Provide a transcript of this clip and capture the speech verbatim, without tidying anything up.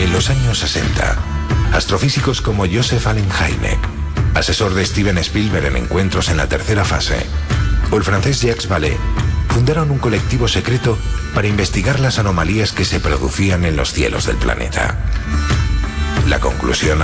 En los años sesenta, astrofísicos como Joseph Allen Hynek, asesor de Steven Spielberg en encuentros en la tercera fase, o el francés Jacques Vallée, fundaron un colectivo secreto para investigar las anomalías que se producían en los cielos del planeta. La conclusión